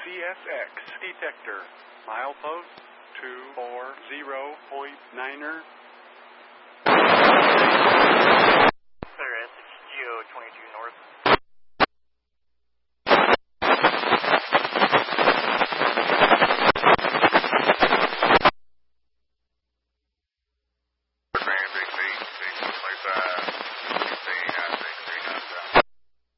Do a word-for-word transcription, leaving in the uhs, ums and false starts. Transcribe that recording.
C S X detector. Milepost two four zero point niner.